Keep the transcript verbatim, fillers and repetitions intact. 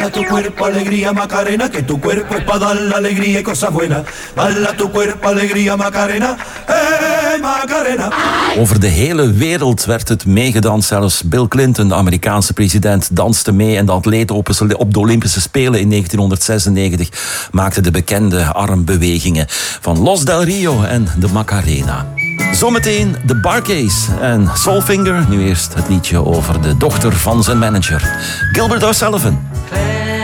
Tu cuerpo alegría Macarena, que tu cuerpo es para dar la alegría y cosas buenas. Bala tu cuerpo alegría Macarena, eh Macarena. Over de hele wereld werd het meegedanst. Zelfs Bill Clinton, de Amerikaanse president, danste mee. En de atleten op de Olympische Spelen in negentien zesennegentig maakten de bekende armbewegingen van Los del Rio en de Macarena. Zometeen de Bar-Kays en Soulfinger. Nu eerst het liedje over de dochter van zijn manager, Gilbert O'Sullivan.